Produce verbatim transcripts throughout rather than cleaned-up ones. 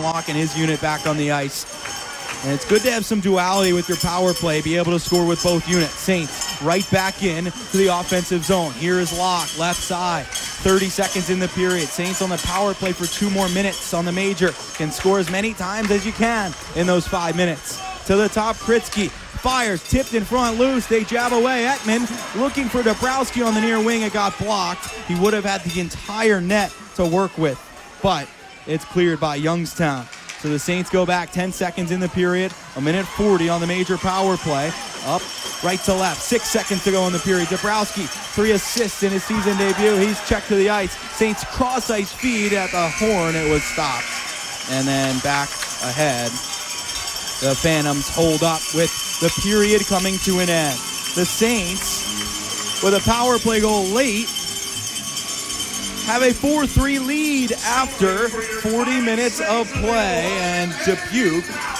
Locke and his unit back on the ice. And it's good to have some duality with your power play, be able to score with both units. Saints right back in to the offensive zone. Here is Locke, left side. thirty seconds in the period. Saints on the power play for two more minutes on the major. Can score as many times as you can in those five minutes. To the top, Kritzky. Fires, tipped in front, loose. They jab away. Ekman looking for Dabrowski on the near wing. It got blocked. He would have had the entire net to work with, but it's cleared by Youngstown. So the Saints go back ten seconds in the period, a minute forty on the major power play. Up, right to left, six seconds to go in the period. Dabrowski, three assists in his season debut. He's checked to the ice. Saints cross-ice feed at the horn. It was stopped. And then back ahead. The Phantoms hold up with the period coming to an end. The Saints, with a power play goal late, have a four three lead after forty minutes of play, and Dubuque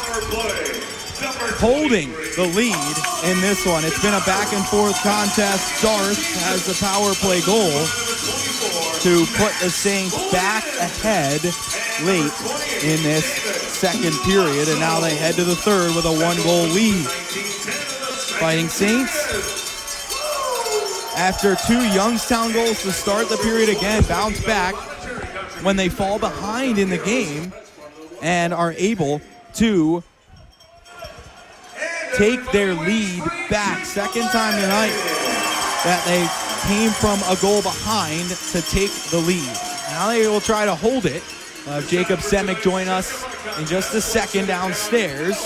holding the lead in this one. It's been a back and forth contest. Darth has the power play goal to put the Saints back ahead late in this second period, and now they head to the third with a one goal lead. Fighting Saints, after two Youngstown goals to start the period, again bounce back when they fall behind in the game and are able to take their lead back. Second time tonight that they came from a goal behind to take the lead. Now they will try to hold it. Uh, Jacob Semick join us in just a second downstairs.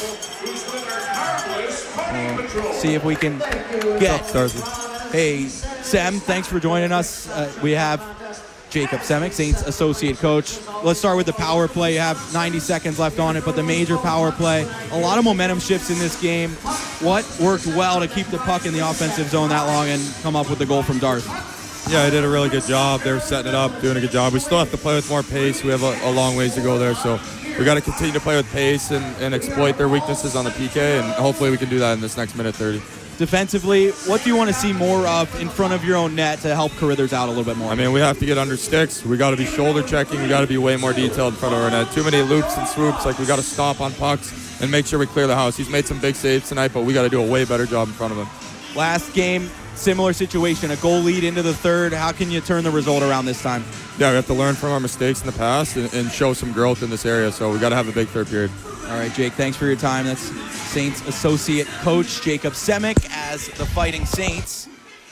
We'll see if we can get... Hey, Sem, thanks for joining us. Uh, we have Jacob Semick, Saints associate coach. Let's start with the power play. You have ninety seconds left on it, but the major power play, a lot of momentum shifts in this game. What worked well to keep the puck in the offensive zone that long and come up with the goal from Darth? Yeah, I did a really good job. They were setting it up, doing a good job. We still have to play with more pace. We have a, a long ways to go there, so we got to continue to play with pace and, and exploit their weaknesses on the P K, and hopefully we can do that in this next minute thirty. Defensively, what do you want to see more of in front of your own net to help Carruthers out a little bit more? I mean, we have to get under sticks. We got to be shoulder checking. We got to be way more detailed in front of our net. Too many loops and swoops. Like, we got to stop on pucks and make sure we clear the house. He's made some big saves tonight, but we got to do a way better job in front of him. Last game, similar situation, a goal lead into the third. How can you turn the result around this time? Yeah, we have to learn from our mistakes in the past and, and show some growth in this area, so we got to have a big third period. All right, Jake, thanks for your time. That's Saints associate coach Jacob Semick as the Fighting Saints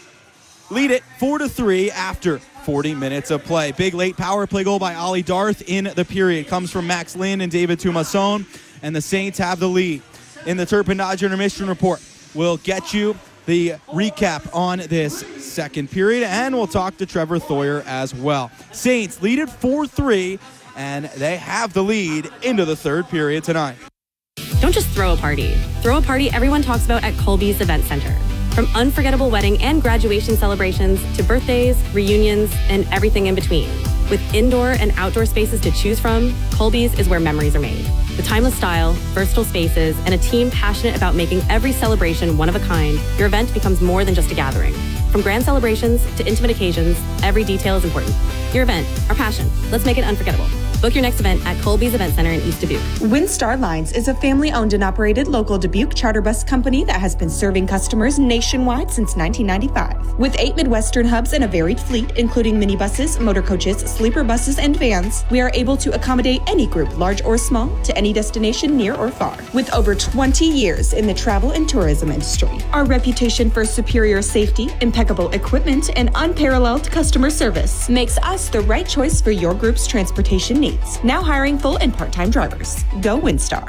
lead it four to three after forty minutes of play. Big late power play goal by Ollie Darth in the period. Comes from Max Lynn and David Tumasson, and the Saints have the lead. In the Turpin Dodge Intermission Report, we'll get you the recap on this second period, and we'll talk to Trevor Thoyer as well. Saints lead it four three, and they have the lead into the third period tonight. Don't just throw a party. Throw a party everyone talks about at Colby's Event Center. From unforgettable wedding and graduation celebrations to birthdays, reunions, and everything in between. With indoor and outdoor spaces to choose from, Colby's is where memories are made. With timeless style, versatile spaces, and a team passionate about making every celebration one of a kind, your event becomes more than just a gathering. From grand celebrations to intimate occasions, every detail is important. Your event, our passion. Let's make it unforgettable. Book your next event at Colby's Event Center in East Dubuque. Windstar Lines is a family-owned and operated local Dubuque charter bus company that has been serving customers nationwide since nineteen ninety-five. With eight Midwestern hubs and a varied fleet, including minibuses, motor coaches, sleeper buses, and vans, we are able to accommodate any group, large or small, to any destination near or far. With over twenty years in the travel and tourism industry, our reputation for superior safety, impeccable equipment, and unparalleled customer service makes us the right choice for your group's transportation needs. Now hiring full and part-time drivers. Go Windstar.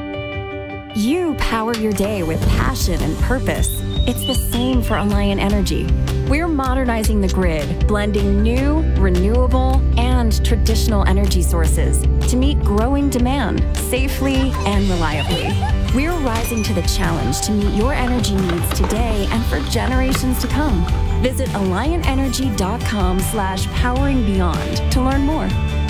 You power your day with passion and purpose. It's the same for Alliant Energy. We're modernizing the grid, blending new, renewable, and traditional energy sources to meet growing demand safely and reliably. We're rising to the challenge to meet your energy needs today and for generations to come. Visit alliant energy dot com slash powering beyond to learn more.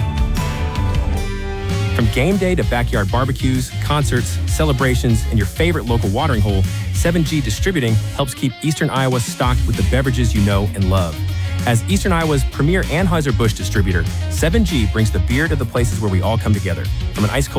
From game day to backyard barbecues, concerts, celebrations, and your favorite local watering hole, seven G Distributing helps keep Eastern Iowa stocked with the beverages you know and love. As Eastern Iowa's premier Anheuser-Busch distributor, seven G brings the beer to the places where we all come together. From an ice cold